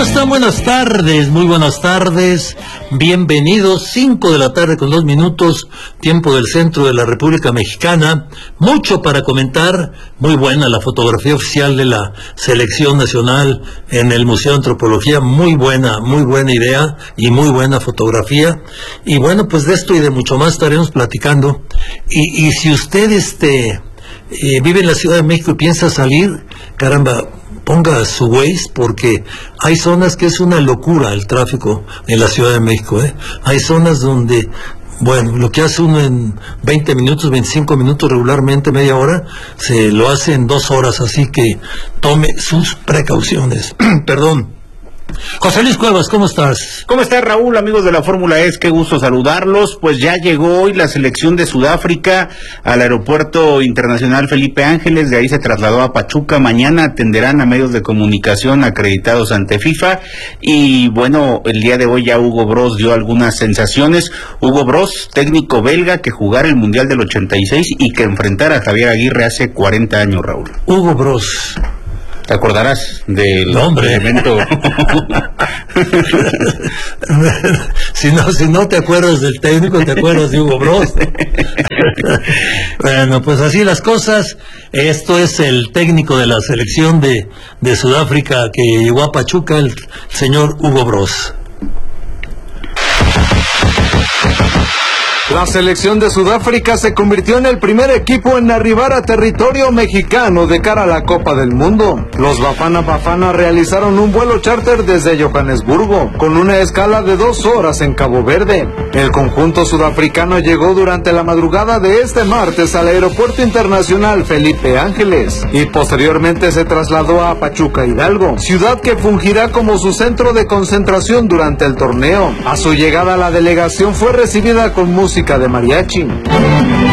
están? Buenas tardes, muy buenas tardes. Bienvenidos, 5 de la tarde con 2 minutos, tiempo del centro de la República Mexicana. Mucho para comentar, muy buena la fotografía oficial de la selección nacional en el Museo de Antropología, muy buena idea y muy buena fotografía. Y bueno, pues de esto y de mucho más estaremos platicando. Y si usted vive en la Ciudad de México y piensa salir, caramba, ponga su Waze, porque hay zonas que es una locura el tráfico en la Ciudad de México, Hay zonas donde, bueno, lo que hace uno en 20 minutos, 25 minutos regularmente, media hora, se lo hace en 2 horas, así que tome sus precauciones. Perdón. José Luis Cuevas, ¿cómo estás? ¿Cómo estás, Raúl? Amigos de la Fórmula E, qué gusto saludarlos. Pues ya llegó hoy la selección de Sudáfrica al Aeropuerto Internacional Felipe Ángeles, de ahí se trasladó a Pachuca. Mañana atenderán a medios de comunicación acreditados ante FIFA. Y bueno, el día de hoy ya Hugo Broos dio algunas sensaciones. Hugo Broos, técnico belga que jugara el Mundial del 86 y que enfrentara a Javier Aguirre hace 40 años, Raúl. Hugo Broos. ¿Te acordarás del evento? Si no te acuerdas del técnico, te acuerdas de Hugo Broos. Bueno, pues así las cosas. Esto es el técnico de la selección de Sudáfrica que llegó a Pachuca, el señor Hugo Broos. La selección de Sudáfrica se convirtió en el primer equipo en arribar a territorio mexicano de cara a la Copa del Mundo. Los Bafana Bafana realizaron un vuelo charter desde Johannesburgo, con una escala de 2 horas en Cabo Verde. El conjunto sudafricano llegó durante la madrugada de este martes al Aeropuerto Internacional Felipe Ángeles y posteriormente se trasladó a Pachuca Hidalgo, ciudad que fungirá como su centro de concentración durante el torneo. A su llegada, la delegación fue recibida con música de mariachi.